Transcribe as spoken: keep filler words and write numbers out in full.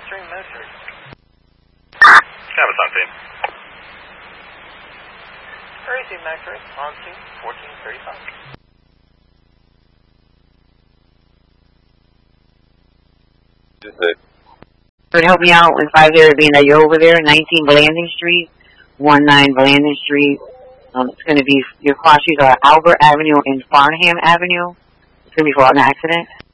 Extreme Motors. Amazon team. Crazy Motors on to fourteen thirty-five. Could help me out with five zero being that you're over there, nineteen Blanding Street, one nine Blanding Street. Um, it's going to be, your cross streets are Albert Avenue and Farnham Avenue. It's going to be for an accident.